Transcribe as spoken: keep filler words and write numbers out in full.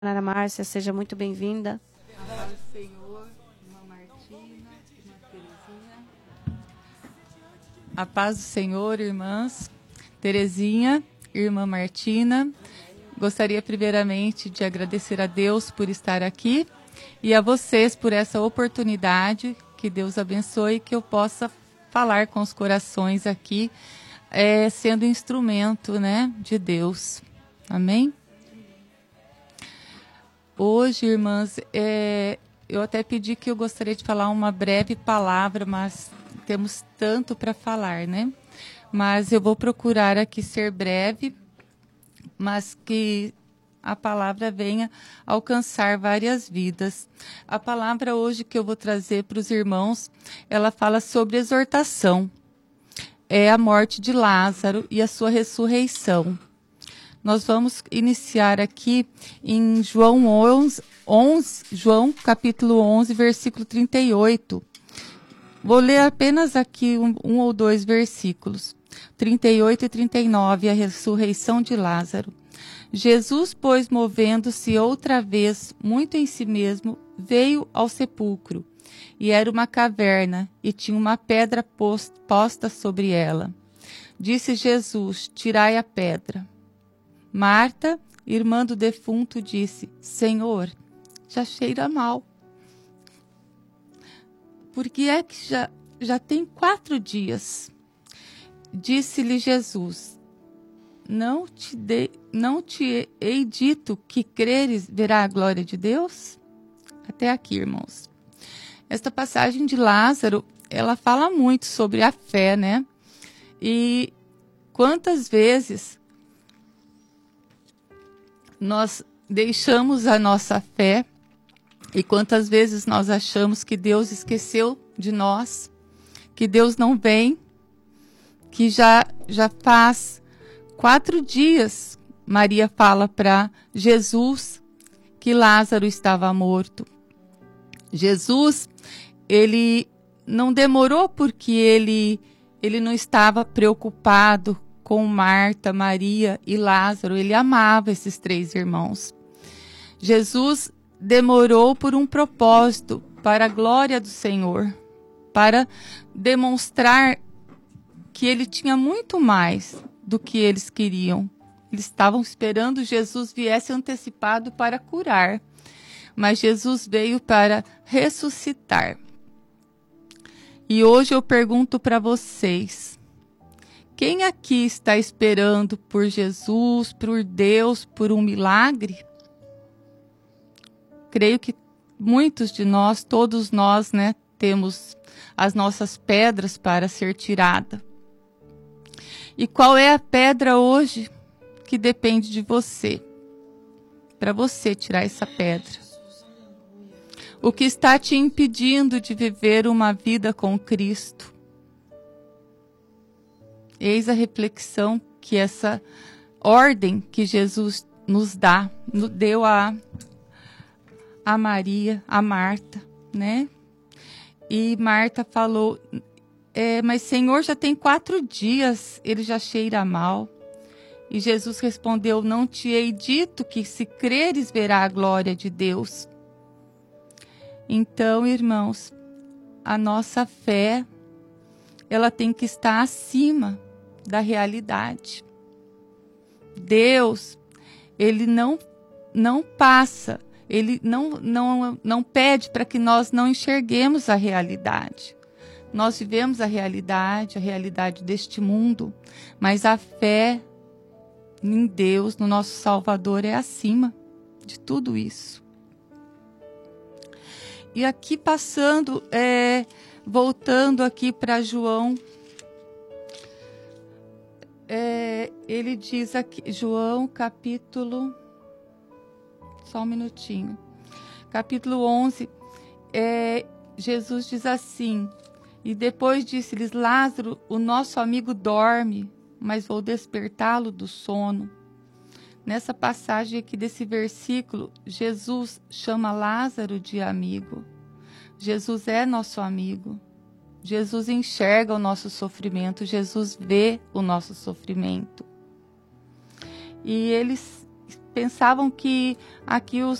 Ana Márcia, seja muito bem-vinda. A paz do Senhor, irmã Martina, irmã Terezinha. A paz do Senhor, irmãs Terezinha, irmã Martina. Gostaria primeiramente de agradecer a Deus por estar aqui e a vocês por essa oportunidade. Que Deus abençoe e que eu possa falar com os corações aqui, é, sendo instrumento, né, de Deus. Amém? Hoje, irmãs, é, eu até pedi que eu gostaria de falar uma breve palavra, mas temos tanto para falar, né? Mas eu vou procurar aqui ser breve, mas que a palavra venha alcançar várias vidas. A palavra hoje que eu vou trazer para os irmãos, ela fala sobre exortação. É a morte de Lázaro e a sua ressurreição. Nós vamos iniciar aqui em João onze, onze, João capítulo onze, versículo trinta e oito. Vou ler apenas aqui um, um ou dois versículos. trinta e oito e trinta e nove, a ressurreição de Lázaro. Jesus, pois, movendo-se outra vez muito em si mesmo, veio ao sepulcro. E era uma caverna, e tinha uma pedra posta sobre ela. Disse Jesus: tirai a pedra. Marta, irmã do defunto, disse: Senhor, já cheira mal. Porque é que já, já tem quatro dias. Disse-lhe Jesus: Não te, de, não te hei dito que creres verá a glória de Deus? Até aqui, irmãos. Esta passagem de Lázaro, ela fala muito sobre a fé, né? E quantas vezes nós deixamos a nossa fé e quantas vezes nós achamos que Deus esqueceu de nós, que Deus não vem, que já, já faz quatro dias, Maria fala para Jesus que Lázaro estava morto. Jesus, ele não demorou porque ele, ele não estava preocupado com Marta, Maria e Lázaro. Ele amava esses três irmãos. Jesus demorou por um propósito, para a glória do Senhor, para demonstrar que ele tinha muito mais do que eles queriam. Eles estavam esperando Jesus viesse antecipado para curar, mas Jesus veio para ressuscitar. E hoje eu pergunto para vocês: quem aqui está esperando por Jesus, por Deus, por um milagre? Creio que muitos de nós, todos nós, né, temos as nossas pedras para ser tirada. E qual é a pedra hoje que depende de você, para você tirar essa pedra? O que está te impedindo de viver uma vida com Cristo? Eis a reflexão que essa ordem que Jesus nos dá, nos deu a, a Maria, a Marta, né? E Marta falou, é, mas Senhor, já tem quatro dias, ele já cheira mal. E Jesus respondeu: não te hei dito que se creres verá a glória de Deus? Então, irmãos, a nossa fé, ela tem que estar acima da realidade. Deus, ele não, não passa, ele não, não, não pede para que nós não enxerguemos a realidade. Nós vivemos a realidade, a realidade deste mundo, mas a fé em Deus, no nosso Salvador, é acima de tudo isso. E aqui passando, é, voltando aqui para João, é, ele diz aqui, João capítulo, só um minutinho, capítulo onze, é, Jesus diz assim: e depois disse-lhes: Lázaro, o nosso amigo dorme, mas vou despertá-lo do sono. Nessa passagem aqui desse versículo, Jesus chama Lázaro de amigo. Jesus é nosso amigo. Jesus enxerga o nosso sofrimento. Jesus vê o nosso sofrimento. E ele pensavam que aqui os